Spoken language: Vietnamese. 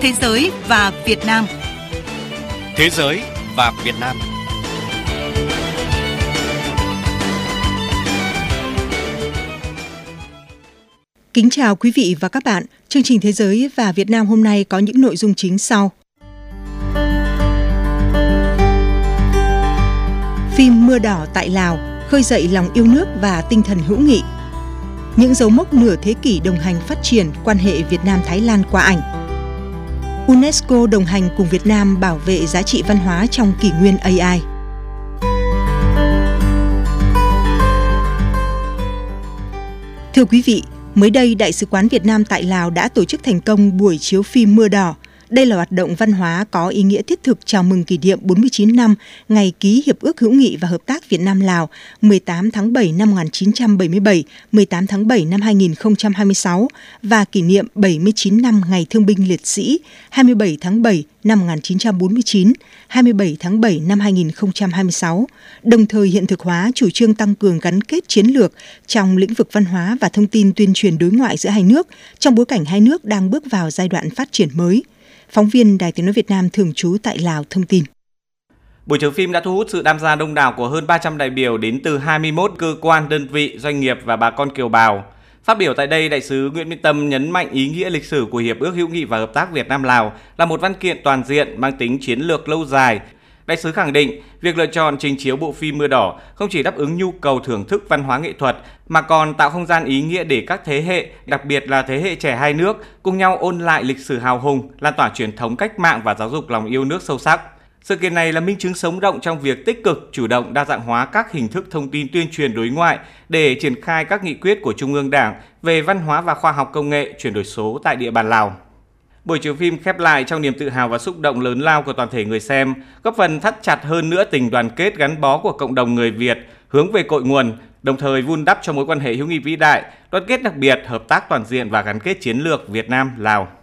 Thế giới và Việt Nam. Thế giới và Việt Nam. Kính chào quý vị và các bạn. Chương trình Thế giới và Việt Nam hôm nay có những nội dung chính sau. Phim Mưa đỏ tại Lào khơi dậy lòng yêu nước và tinh thần hữu nghị. Những dấu mốc nửa thế kỷ đồng hành phát triển quan hệ Việt Nam-Thái Lan qua ảnh. UNESCO đồng hành cùng Việt Nam bảo vệ giá trị văn hóa trong kỷ nguyên AI. Thưa quý vị, mới đây Đại sứ quán Việt Nam tại Lào đã tổ chức thành công buổi chiếu phim Mưa đỏ. Đây là hoạt động văn hóa có ý nghĩa thiết thực chào mừng kỷ niệm 49 năm ngày ký Hiệp ước Hữu nghị và Hợp tác Việt Nam-Lào 18 tháng 7 năm 1977, 18 tháng 7 năm 2026 và kỷ niệm 79 năm Ngày Thương binh Liệt sĩ 27 tháng 7 năm 1949, 27 tháng 7 năm 2026, đồng thời hiện thực hóa chủ trương tăng cường gắn kết chiến lược trong lĩnh vực văn hóa và thông tin tuyên truyền đối ngoại giữa hai nước trong bối cảnh hai nước đang bước vào giai đoạn phát triển mới. Phóng viên Đài Tiếng nói Việt Nam thường trú tại Lào thông tin. Buổi chiếu phim đã thu hút sự tham gia đông đảo của hơn 300 đại biểu đến từ 21 cơ quan, đơn vị, doanh nghiệp và bà con kiều bào. Phát biểu tại đây, Đại sứ Nguyễn Minh Tâm nhấn mạnh ý nghĩa lịch sử của Hiệp ước Hữu nghị và Hợp tác Việt Nam-Lào là một văn kiện toàn diện mang tính chiến lược lâu dài. Đại sứ khẳng định, việc lựa chọn trình chiếu bộ phim Mưa đỏ không chỉ đáp ứng nhu cầu thưởng thức văn hóa nghệ thuật, mà còn tạo không gian ý nghĩa để các thế hệ, đặc biệt là thế hệ trẻ hai nước, cùng nhau ôn lại lịch sử hào hùng, lan tỏa truyền thống cách mạng và giáo dục lòng yêu nước sâu sắc. Sự kiện này là minh chứng sống động trong việc tích cực, chủ động đa dạng hóa các hình thức thông tin tuyên truyền đối ngoại để triển khai các nghị quyết của Trung ương Đảng về văn hóa và khoa học công nghệ chuyển đổi số tại địa bàn Lào. Buổi chiếu phim khép lại trong niềm tự hào và xúc động lớn lao của toàn thể người xem, góp phần thắt chặt hơn nữa tình đoàn kết gắn bó của cộng đồng người Việt hướng về cội nguồn, đồng thời vun đắp cho mối quan hệ hữu nghị vĩ đại, đoàn kết đặc biệt, hợp tác toàn diện và gắn kết chiến lược Việt Nam-Lào.